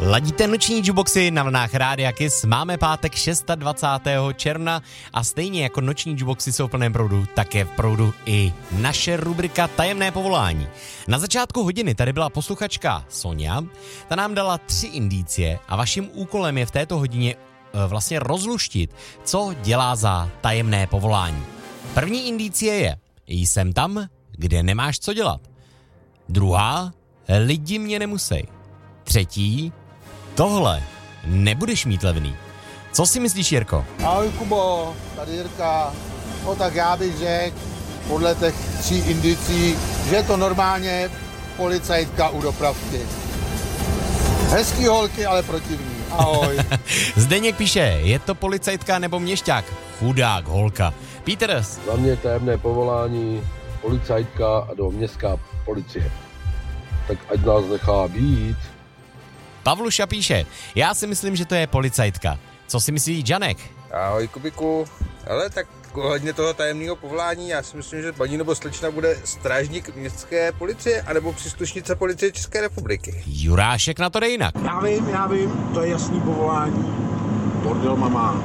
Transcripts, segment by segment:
Ladíte noční jukeboxy na vlnách Rádia Kiss. Máme pátek 26. června a stejně jako noční jukeboxy jsou v plném proudu, tak je v proudu i naše rubrika Tajemné povolání. Na začátku hodiny tady byla posluchačka Sonja, ta nám dala 3 indicie a vaším úkolem je v této hodině vlastně rozluštit, co dělá za tajemné povolání. První indicie je: jsem tam, kde nemáš co dělat. Druhá: lidi mě nemusej. Třetí: tohle nebudeš mít levný. Co si myslíš, Jirko? Ahoj Kubo, tady Jirka. No tak já bych řekl podle těch 3 indicí, že je to normálně policajtka u dopravky. Hezký holky, ale protivný. Ahoj. Zdeněk píše, je to policajtka nebo měšťák? Chudák holka. Peters. Za mě tajemné povolání policajtka nebo městská policie. Tak ať nás nechá být. Pavluša píše, já si myslím, že to je policajtka. Co si myslí Janek? Ahoj Kubiku, ale tak ohledně toho tajemného povolání, já si myslím, že paní nebo slečna bude strážník městské policie anebo příslušnice policie České republiky. Jurášek na to jde jinak. Já vím, to je jasný povolání. Bordel mama.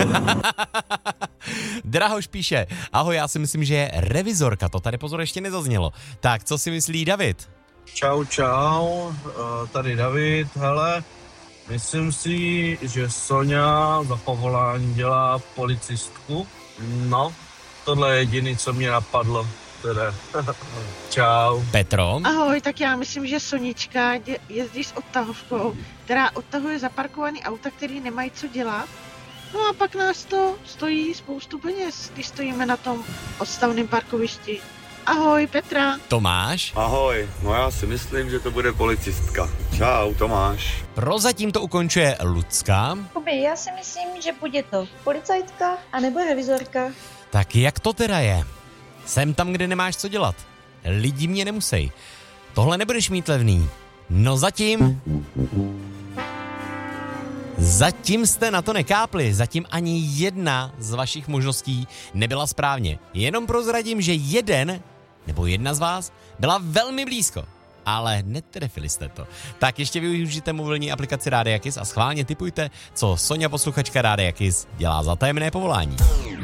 Drahoš píše, ahoj, já si myslím, že je revizorka, to tady pozor ještě nezaznělo. Tak, co si myslí David? Čau, tady David, hele, myslím si, že Sonja za povolání dělá policistku. No, tohle je jediný, co mě napadlo, teda. Čau. Petro? Ahoj, tak já myslím, že Sonička jezdí s odtahovkou, která odtahuje zaparkovaný auta, který nemají co dělat. No a pak nás to stojí spoustu peněz, když stojíme na tom odstavném parkovišti. Ahoj, Petra. Tomáš? Ahoj, no já si myslím, že to bude policistka. Čau, Tomáš. Prozatím to ukončuje Lucka. Kubi, já si myslím, že bude to policajtka anebo revizorka. Tak jak to teda je? Jsem tam, kde nemáš co dělat. Lidi mě nemusej. Tohle nebudeš mít levný. No Zatím jste na to nekápli, zatím ani jedna z vašich možností nebyla správně. Jenom prozradím, že jeden nebo jedna z vás byla velmi blízko, ale netrefili jste to. Tak ještě využijte mobilní aplikaci Rádia Kiss a schválně tipujte, co Sonja posluchačka Rádia Kiss dělá za tajemné povolání.